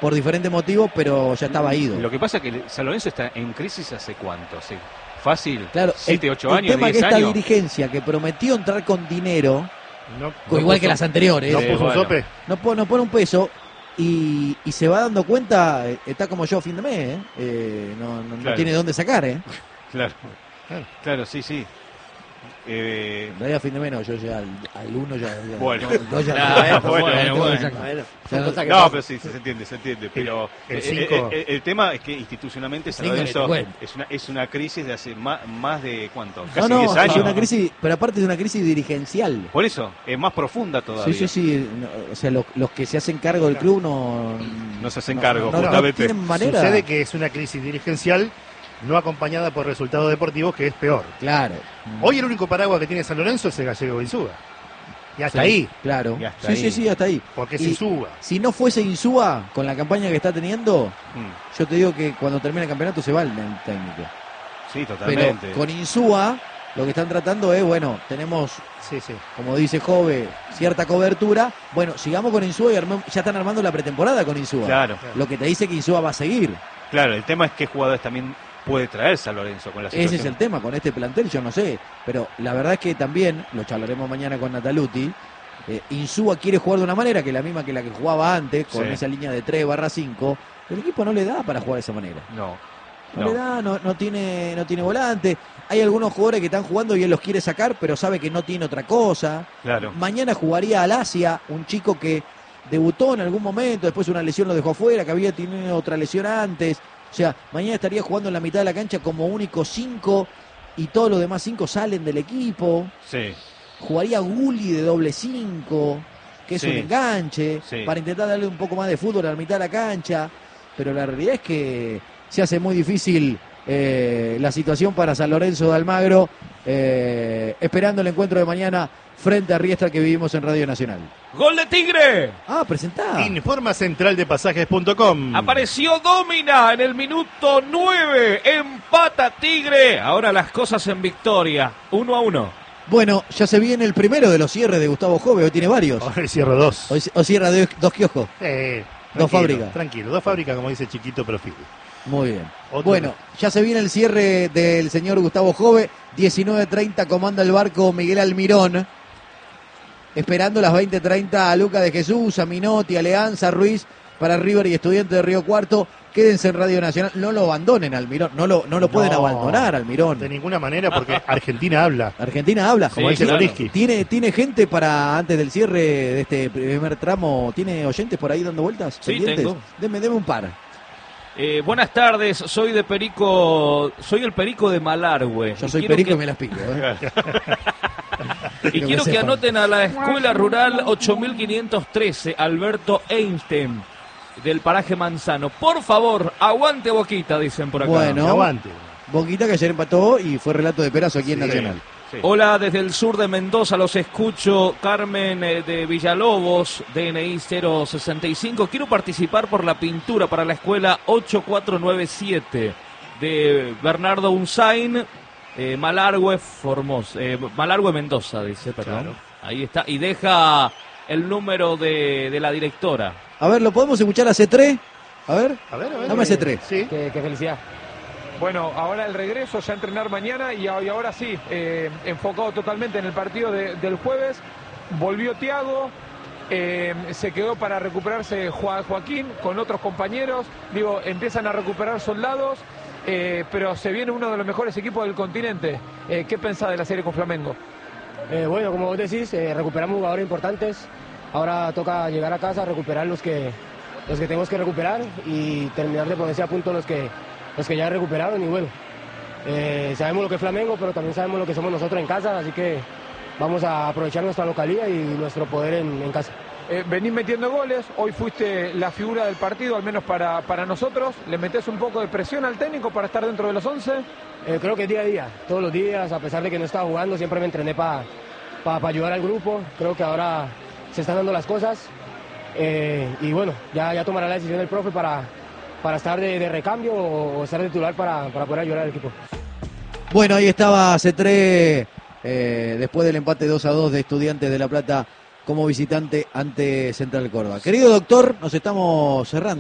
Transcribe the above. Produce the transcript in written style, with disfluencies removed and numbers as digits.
por diferentes motivos, pero ya estaba ido. Lo que pasa es que San Lorenzo está en crisis hace cuánto, sí. Fácil, Claro, 7, 8 el años, tema 10 que esta años. dirigencia que prometió entrar con dinero, No igual puso- que las anteriores, No puso un sope. no pone un peso y se va dando cuenta, está como yo a fin de mes, no Claro. tiene dónde sacar, Claro, sí. En realidad a fin de mes no, yo ya al 1 ya. Bueno. Dos ya Bueno. Ya, Pero sí, se entiende. Pero El 5. el tema es que institucionalmente San Cinco Lorenzo bueno. es una crisis de hace más de ¿cuánto? No, Casi no, 10 es años. una crisis, pero aparte de una crisis dirigencial. Por eso, es más profunda todavía. Sí, o sea, los que se hacen cargo del club No se hacen cargo, no justamente. tienen manera. Sucede que es una crisis dirigencial no acompañada por resultados deportivos, que es peor. Claro. Hoy el único paraguas que tiene San Lorenzo es el Gallego Insúa. Y hasta Sí, ahí, Claro. Y hasta ahí. Sí, hasta ahí. porque es Y Insúa. si no fuese Insúa, con la campaña que está teniendo, yo te digo que cuando termine el campeonato se va el técnico. Sí, Pero totalmente. con Insúa, lo que están tratando es, bueno, tenemos, Sí. como dice Jove, cierta cobertura. Bueno, sigamos con Insúa y ya están armando la pretemporada con Insúa. Claro. Lo que te dice que Insúa va a seguir. Claro, el tema es qué jugadores también puede traer San Lorenzo con la situación. Ese es el tema, con este plantel yo no sé, pero la verdad es que también, lo charlaremos mañana con Nataluti, Insúa quiere jugar de una manera que es la misma que la que jugaba antes, con Sí. esa línea de 3/5, el equipo no le da para jugar de esa manera. No. No le da, no tiene volante. Hay algunos jugadores que están jugando y él los quiere sacar, pero sabe que no tiene otra cosa. Claro. Mañana jugaría Alasia, un chico que debutó en algún momento, después una lesión lo dejó afuera, que había tenido otra lesión antes. O sea, mañana estaría jugando en la mitad de la cancha como único 5 y todos los demás 5 salen del equipo. Sí. Jugaría Gulli de doble 5, que es Sí. un enganche, Sí. para intentar darle un poco más de fútbol a la mitad de la cancha. Pero la realidad es que se hace muy difícil la situación para San Lorenzo de Almagro, esperando el encuentro de mañana frente a Riestra que vivimos en Radio Nacional. ¡Gol de Tigre! Ah, presentá. Informa central de pasajes.com. Apareció Domina en el minuto 9. Empata Tigre. Ahora las cosas en victoria. 1-1. Bueno, ya se viene el primero de los cierres de Gustavo Jove, hoy tiene varios. Hoy cierro 2. O cierra dos kioscos. Dos fábricas. Tranquilo, 2 fábricas, como dice Chiquito Profil. Muy bien. Otro. Bueno, ya se viene el cierre del señor Gustavo Jove. 19:30 comanda el barco Miguel Almirón. Esperando las 20:30 a Luca de Jesús, a Minotti, a Leanza, Ruiz para River y Estudiantes de Río Cuarto. Quédense en Radio Nacional. No lo abandonen, Almirón. No lo pueden abandonar, Almirón. De ninguna manera, porque Argentina habla. Argentina habla. Como dice Goliski. ¿Tiene gente para antes del cierre de este primer tramo? ¿Tiene oyentes por ahí dando vueltas? Sí, pendientes? tengo. Deme un par. Buenas tardes, soy el Perico de Malargüe. Yo Y soy quiero perico que- y me las pico. Y Que quiero me que sepan. anoten a la Escuela Rural 8513, Alberto Einstein, del paraje Manzano. Por favor, aguante Boquita, dicen por acá. Bueno. Aguante. Boquita que ayer empató y fue relato de Perazo aquí en Sí. Nacional. Sí. Hola, desde el sur de Mendoza los escucho. Carmen de Villalobos, DNI 065. Quiero participar por la pintura para la escuela 8497 de Bernardo Unzain, Malargüe Formosa, Malargüe Mendoza, dice, perdón. Claro. Ahí está. Y deja el número de la directora. A ver, ¿lo podemos escuchar a C3? A ver, A ver. dame C3. Sí. Qué felicidad. Bueno, ahora el regreso, ya entrenar mañana y ahora sí, enfocado totalmente en el partido del jueves. Volvió Thiago, se quedó para recuperarse Joaquín con otros compañeros. Digo, empiezan a recuperar soldados, pero se viene uno de los mejores equipos del continente. ¿Qué pensás de la serie con Flamengo? Bueno, como vos decís, recuperamos jugadores importantes. Ahora toca llegar a casa, recuperar los que tenemos que recuperar y terminar de ponerse a punto los que ya recuperaron. Y bueno, sabemos lo que es Flamengo, pero también sabemos lo que somos nosotros en casa, así que vamos a aprovechar nuestra localidad y nuestro poder en casa. Venís metiendo goles, hoy fuiste la figura del partido, al menos para nosotros. ¿Le metés un poco de presión al técnico para estar dentro de los 11? Creo que día a día, todos los días, a pesar de que no estaba jugando, siempre me entrené para ayudar al grupo. Creo que ahora se están dando las cosas y bueno, ya tomará la decisión el profe para estar de recambio o estar de titular para poder ayudar al equipo. Bueno, ahí estaba C3 después del empate 2-2 de Estudiantes de La Plata como visitante ante Central Córdoba. Querido doctor, nos estamos cerrando.